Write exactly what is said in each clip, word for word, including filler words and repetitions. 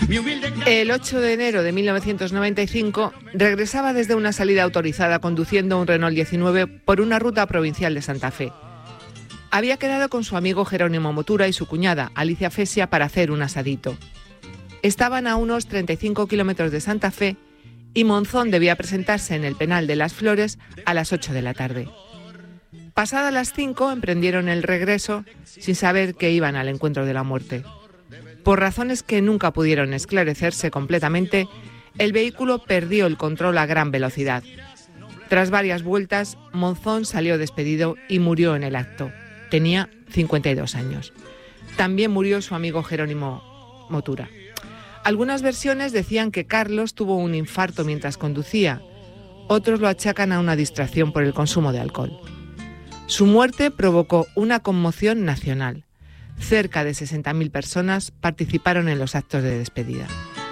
El ocho de enero de mil novecientos noventa y cinco regresaba desde una salida autorizada conduciendo un Renault diecinueve por una ruta provincial de Santa Fe. Había quedado con su amigo Jerónimo Motura y su cuñada, Alicia Fesia, para hacer un asadito. Estaban a unos treinta y cinco kilómetros de Santa Fe y Monzón debía presentarse en el Penal de las Flores a las ocho de la tarde. Pasadas las cinco emprendieron el regreso sin saber que iban al encuentro de la muerte. Por razones que nunca pudieron esclarecerse completamente, el vehículo perdió el control a gran velocidad. Tras varias vueltas, Monzón salió despedido y murió en el acto. Tenía cincuenta y dos años. También murió su amigo Jerónimo Motura. Algunas versiones decían que Carlos tuvo un infarto mientras conducía. Otros lo achacan a una distracción por el consumo de alcohol. Su muerte provocó una conmoción nacional. Cerca de sesenta mil personas participaron en los actos de despedida.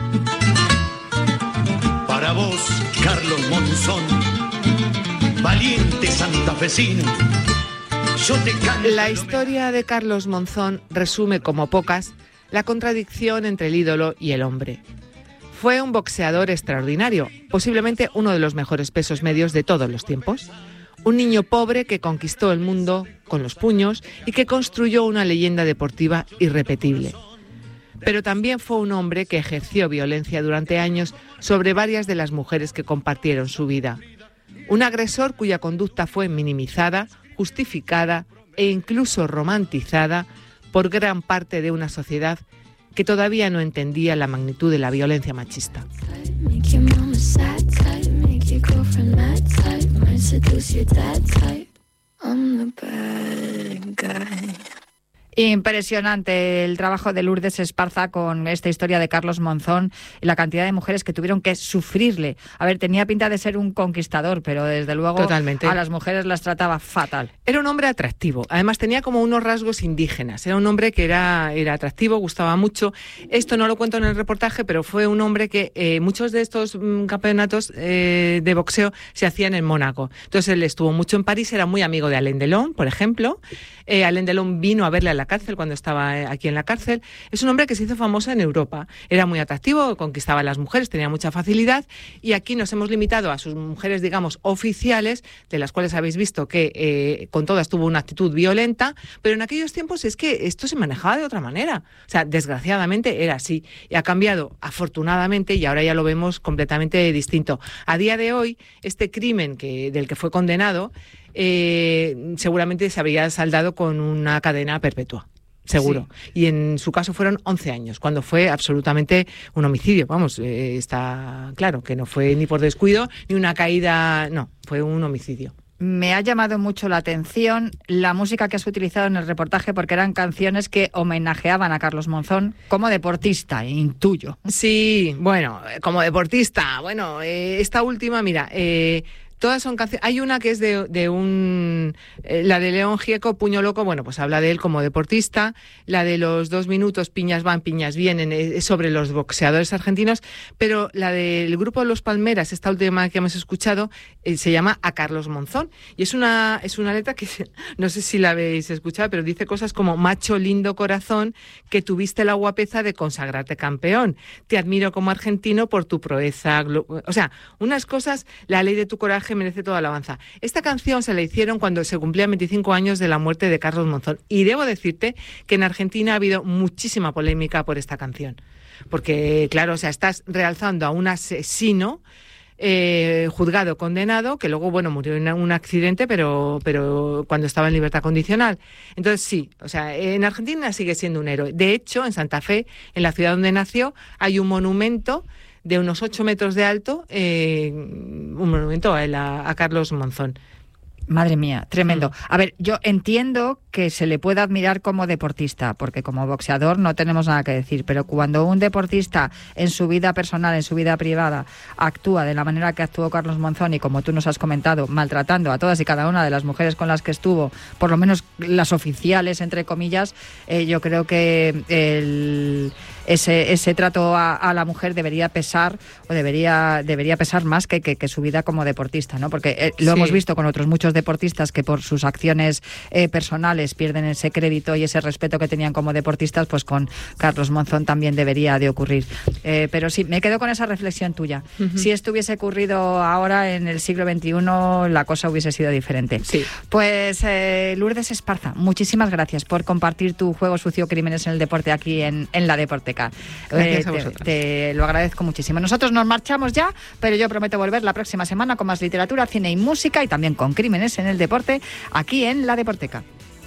Para vos, Carlos Monzón, valiente santafesino, yo te canto. La historia de Carlos Monzón resume como pocas la contradicción entre el ídolo y el hombre. Fue un boxeador extraordinario, posiblemente uno de los mejores pesos medios de todos los tiempos. Un niño pobre que conquistó el mundo con los puños y que construyó una leyenda deportiva irrepetible. Pero también fue un hombre que ejerció violencia durante años sobre varias de las mujeres que compartieron su vida. Un agresor cuya conducta fue minimizada, justificada e incluso romantizada por gran parte de una sociedad que todavía no entendía la magnitud de la violencia machista. Impresionante el trabajo de Lourdes Esparza con esta historia de Carlos Monzón y la cantidad de mujeres que tuvieron que sufrirle. A ver, tenía pinta de ser un conquistador, pero desde luego Totalmente. A las mujeres las trataba fatal. Era un hombre atractivo, además tenía como unos rasgos indígenas, era un hombre que era, era atractivo, gustaba mucho. Esto no lo cuento en el reportaje, pero fue un hombre que eh, muchos de estos mm, campeonatos eh, de boxeo se hacían en Mónaco. Entonces él estuvo mucho en París, era muy amigo de Alain Delon, por ejemplo. Eh, Alain Delon vino a verle a la cárcel cuando estaba aquí en la cárcel. Es un hombre que se hizo famoso en Europa. Era muy atractivo, conquistaba a las mujeres, tenía mucha facilidad y aquí nos hemos limitado a sus mujeres, digamos, oficiales, de las cuales habéis visto que eh, con todas tuvo una actitud violenta, pero en aquellos tiempos es que esto se manejaba de otra manera. O sea, desgraciadamente era así y ha cambiado afortunadamente y ahora ya lo vemos completamente distinto. A día de hoy, este crimen que, del que fue condenado eh, seguramente se habría saldado con una cadena perpetua. Seguro. Sí. Y en su caso fueron once años, cuando fue absolutamente un homicidio. Vamos, eh, está claro que no fue ni por descuido ni una caída, no, fue un homicidio. Me ha llamado mucho la atención la música que has utilizado en el reportaje porque eran canciones que homenajeaban a Carlos Monzón como deportista, intuyo. Sí, bueno, como deportista. Bueno, eh, esta última, mira... Eh, Todas son canciones. Hay una que es de, de un... Eh, la de León Gieco, Puño Loco, bueno, pues habla de él como deportista. La de los dos minutos, Piñas van, piñas vienen, es sobre los boxeadores argentinos. Pero la del grupo Los Palmeras, esta última que hemos escuchado, eh, se llama A Carlos Monzón. Y es una, es una letra que, no sé si la habéis escuchado, pero dice cosas como: macho lindo corazón, que tuviste la guapeza de consagrarte campeón. Te admiro como argentino por tu proeza. O sea, unas cosas, la ley de tu coraje merece toda alabanza. Esta canción se la hicieron cuando se cumplían veinticinco años de la muerte de Carlos Monzón. Y debo decirte que en Argentina ha habido muchísima polémica por esta canción. Porque, claro, o sea, estás realzando a un asesino eh, juzgado, condenado, que luego, bueno, murió en un accidente, pero, pero cuando estaba en libertad condicional. Entonces, sí, o sea, en Argentina sigue siendo un héroe. De hecho, en Santa Fe, en la ciudad donde nació, hay un monumento de unos ocho metros de alto, eh, un monumento a, él, a, a Carlos Monzón. Madre mía, tremendo. A ver, yo entiendo que se le pueda admirar como deportista, porque como boxeador no tenemos nada que decir, pero cuando un deportista en su vida personal, en su vida privada, actúa de la manera que actuó Carlos Monzón y, como tú nos has comentado, maltratando a todas y cada una de las mujeres con las que estuvo, por lo menos las oficiales, entre comillas, eh, yo creo que el... Ese, ese trato a, a la mujer debería pesar o debería debería pesar más que, que, que su vida como deportista, ¿no? Porque eh, lo sí. hemos visto con otros muchos deportistas que por sus acciones eh, personales pierden ese crédito y ese respeto que tenían como deportistas, pues con Carlos Monzón también debería de ocurrir. Eh, pero sí, me quedo con esa reflexión tuya. Uh-huh. Si esto hubiese ocurrido ahora en el siglo veintiuno, la cosa hubiese sido diferente. Sí. Pues eh, Lourdes Esparza, muchísimas gracias por compartir tu juego sucio Crímenes en el Deporte aquí en, en La Deporteca. Gracias eh, a te, vosotros. te lo agradezco muchísimo. Nosotros nos marchamos ya, pero yo prometo volver la próxima semana con más literatura, cine y música y también con Crímenes en el Deporte aquí en La Deporteca.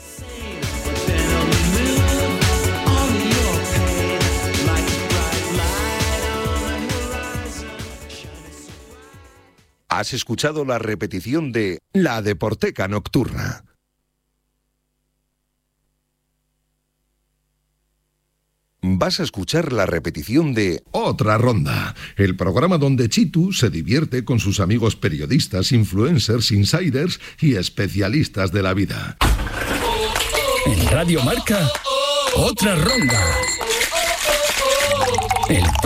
Has escuchado la repetición de La Deporteca Nocturna. Vas a escuchar la repetición de Otra Ronda, el programa donde Chitu se divierte con sus amigos periodistas, influencers, insiders y especialistas de la vida. En Radio Marca, Otra Ronda. El